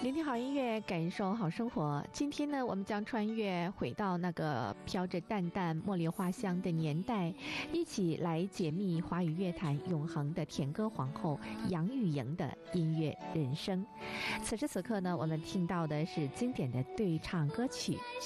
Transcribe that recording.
聆听好音乐，感受好生活。今天呢，我们将穿越回到那个飘着淡淡茉莉花香的年代，一起来解密华语乐坛永恒的甜歌皇后杨钰莹的音乐人生。此时此刻呢，我们听到的是经典的对唱歌曲。